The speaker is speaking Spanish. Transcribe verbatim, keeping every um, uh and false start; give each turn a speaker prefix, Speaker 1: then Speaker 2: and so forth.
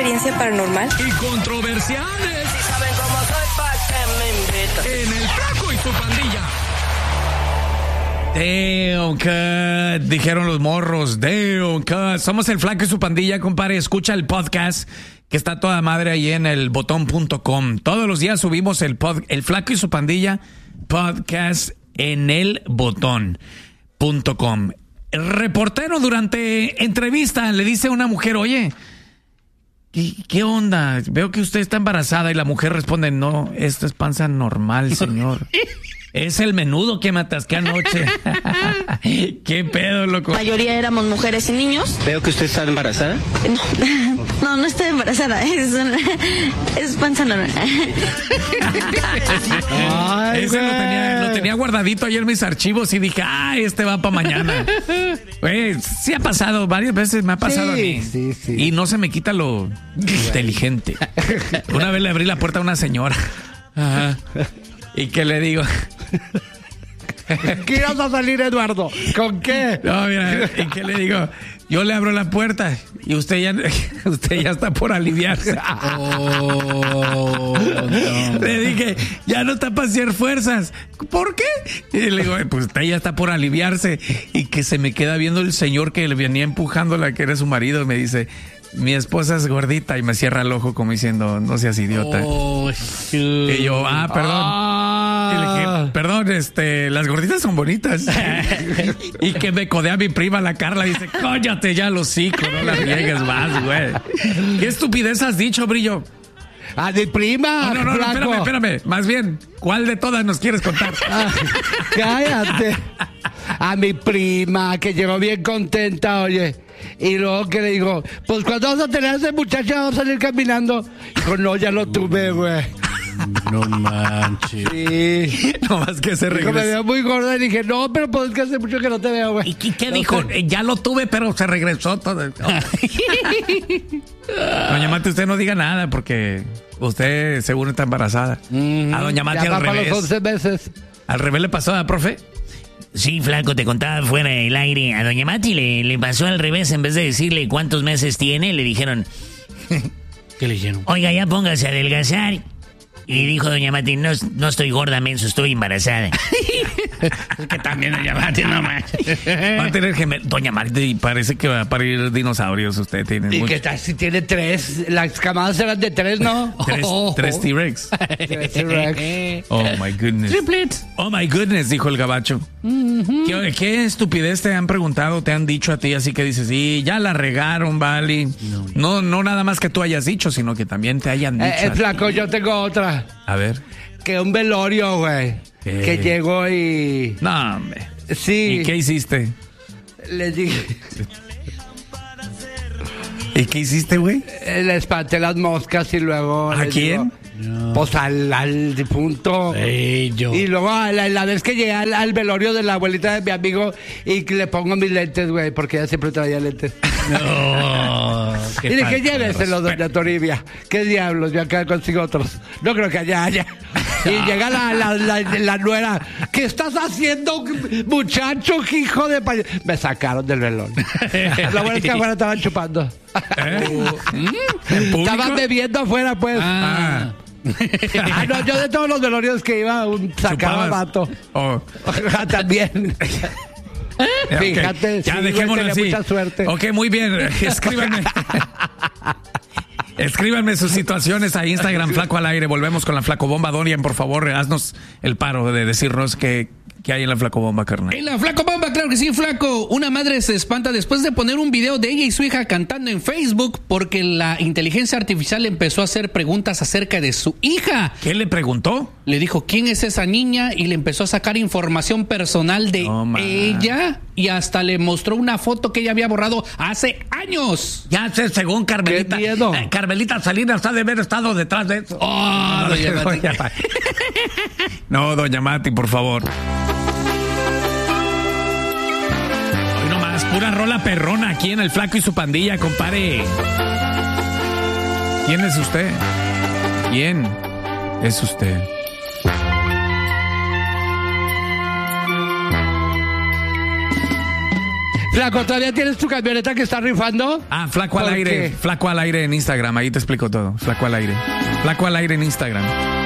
Speaker 1: experiencia paranormal
Speaker 2: y controversiales.
Speaker 3: Si saben cómo soy, ¿pa' qué me invitan?
Speaker 2: En El Flaco y su pandilla.
Speaker 4: Damn, cut, dijeron los morros. Damn, cut. Somos El Flaco y su pandilla, compadre. Escucha el podcast que está toda madre ahí en el botón punto com. Todos los días subimos el, pod, el Flaco y su pandilla podcast en el botón punto com. El reportero durante entrevista le dice a una mujer, oye, ¿qué, qué onda? Veo que usted está embarazada. Y la mujer responde, no, esto es panza normal, señor. Es el menudo que me atasqué anoche. ¿Qué pedo, loco?
Speaker 1: La mayoría éramos mujeres y niños.
Speaker 5: Veo que usted está embarazada.
Speaker 1: No, no, no estoy embarazada. Es, una, es panza normal.
Speaker 4: Ay, ese lo tenía, lo tenía guardadito ayer en mis archivos y dije, ah, este va para mañana. Güey, sí ha pasado, varias veces me ha pasado
Speaker 6: sí,
Speaker 4: a mí.
Speaker 6: Sí, sí.
Speaker 4: Y no se me quita lo inteligente. Una vez le abrí la puerta a una señora. Ajá. ¿Y qué le digo?
Speaker 6: ¿Qué ibas a salir, Eduardo? ¿Con qué?
Speaker 4: No, mira, ¿y qué le digo? Yo le abro la puerta y usted ya, usted ya está por aliviarse. Oh, no. Le dije, ya no está para hacer fuerzas. ¿Por qué? Y le digo, pues usted ya está por aliviarse. Y que se me queda viendo el señor que le venía empujándola, que era su marido, y me dice, mi esposa es gordita, y me cierra el ojo como diciendo, no seas idiota. Oh, y yo, ah, perdón. Ah. Y le dije, perdón, este, las gorditas son bonitas. Y que me codea mi prima, la Carla, y dice, cóllate ya los hocico, no la riegues más, güey. ¿Qué estupidez has dicho, Brillo?
Speaker 6: A mi prima.
Speaker 4: No, no, no, no, espérame, espérame. Más bien, ¿cuál de todas nos quieres contar?
Speaker 6: Ah, cállate. A mi prima, que llegó bien contenta, oye. Y luego que le digo, pues cuando vas a tener a ese muchacho, vamos a salir caminando. Dijo, no, ya lo tuve, güey.
Speaker 4: No manches.
Speaker 6: Sí.
Speaker 4: No más que se regresó.
Speaker 6: Me veo muy gorda y dije, no, pero pues es que hace mucho que no te veo, güey.
Speaker 4: ¿Y qué, qué
Speaker 6: no
Speaker 4: dijo?
Speaker 6: Sé.
Speaker 4: Ya lo tuve, pero se regresó todo. Doña Mati, usted no diga nada porque usted seguro está embarazada. Mm, a Doña Mati al revés.
Speaker 6: Los once meses.
Speaker 4: ¿Al revés le pasó a profe?
Speaker 7: Sí, Flaco, te contaba fuera del aire. A Doña Mati le, le pasó al revés. En vez de decirle cuántos meses tiene, le dijeron...
Speaker 4: ¿Qué le dijeron?
Speaker 7: Oiga, ya póngase a adelgazar. Y dijo Doña Mati, no, no estoy gorda, menso, estoy embarazada.
Speaker 4: Es que también Doña Mati, no más. Va a tener gemel... Doña Mati, parece que va a parir dinosaurios usted. Tiene
Speaker 6: ¿Y
Speaker 4: mucho...
Speaker 6: qué tal si tiene tres? Las camadas eran de tres, ¿no?
Speaker 4: Tres,
Speaker 6: oh,
Speaker 4: tres T-Rex.
Speaker 6: Tres T-Rex.
Speaker 4: Oh, my goodness.
Speaker 6: Triplets.
Speaker 4: Oh, my goodness, dijo el gabacho. Mm-hmm. ¿Qué, ¿Qué estupidez te han preguntado, te han dicho a ti? Así que dices, sí, ya la regaron, vale. No, no, no nada más que tú hayas dicho, sino que también te hayan dicho.
Speaker 6: Eh, eh, flaco, yo tengo otra.
Speaker 4: A ver.
Speaker 6: Que un velorio, güey. Que llegó y...
Speaker 4: No, hombre.
Speaker 6: Sí.
Speaker 4: ¿Y qué hiciste?
Speaker 6: Les dije...
Speaker 4: ¿Y qué hiciste, güey?
Speaker 6: Le espanté las moscas y luego...
Speaker 4: ¿A quién?
Speaker 6: Digo, pues al, al difunto.
Speaker 4: Sí, yo.
Speaker 6: Y luego a la, la vez que llegué al, al velorio de la abuelita de mi amigo y que le pongo mis lentes, güey, porque ella siempre traía lentes.
Speaker 4: No.
Speaker 6: Y dije, lléveselo, doña Toribia. ¿Qué diablos? Yo acá consigo otros. No creo que allá haya. Y llega la, la, la, la nuera. ¿Qué estás haciendo, muchacho, hijo de pay-? Me sacaron del velón. Lo bueno es que afuera estaban chupando.
Speaker 4: ¿Eh?
Speaker 6: Estaban bebiendo afuera, pues.
Speaker 4: Ah.
Speaker 6: Ah, no, yo de todos los velorios que iba, un sacaba vato.
Speaker 4: Oh.
Speaker 6: También. Fíjate,
Speaker 4: okay. Ya
Speaker 6: sí,
Speaker 4: dejémoslo
Speaker 6: güey,
Speaker 4: así.
Speaker 6: mucha suerte.
Speaker 4: Ok, muy bien. Escríbanme. Escríbanme sus situaciones a Instagram, Flaco al Aire. Volvemos con la Flaco Bomba. Dorian, por favor, haznos el paro de decirnos qué, qué hay en la Flaco Bomba, carnal.
Speaker 8: En la Flaco Bomba, claro que sí, Flaco. Una madre se espanta después de poner un video de ella y su hija cantando en Facebook porque la inteligencia artificial empezó a hacer preguntas acerca de su hija.
Speaker 4: ¿Qué le preguntó?
Speaker 8: Le dijo, ¿quién es esa niña? Y le empezó a sacar información personal de
Speaker 4: no,
Speaker 8: ella y hasta le mostró una foto que ella había borrado hace años.
Speaker 4: Ya sé, según Carmelita. Eh, Carmelita Salinas ha de haber estado detrás de eso.
Speaker 8: Oh,
Speaker 4: no, doña Mati. No, doña Mati, por favor. Hoy nomás, pura rola perrona aquí en el Flaco y su pandilla, compadre. ¿Quién es usted? ¿Quién es usted?
Speaker 6: Flaco, ¿todavía tienes tu camioneta que está rifando?
Speaker 4: Ah, Flaco al
Speaker 6: ¿Por
Speaker 4: aire.
Speaker 6: qué?
Speaker 4: Flaco al aire en Instagram. Ahí te explico todo. Flaco al aire. Flaco al aire en Instagram.